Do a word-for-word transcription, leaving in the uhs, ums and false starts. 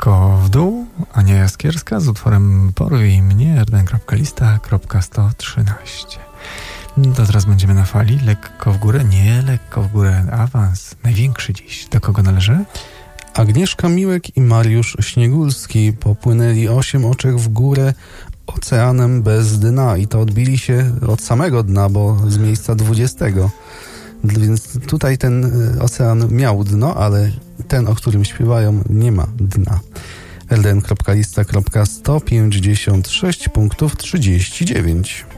lekko w dół, Ania Jaskierska z utworem Porwij mnie, r d n kropka lista kropka sto trzynaście. To teraz będziemy na fali, lekko w górę, nie lekko w górę, awans, największy dziś. Do kogo należy? Agnieszka Miłek i Mariusz Śniegulski popłynęli osiem oczek w górę oceanem bez dna i to odbili się od samego dna, bo z miejsca dwudziestego. Więc tutaj ten ocean miał dno, ale ten, o którym śpiewają, nie ma dna. r d n kropka lista kropka sto pięćdziesiąt sześć punktów trzydzieści dziewięć.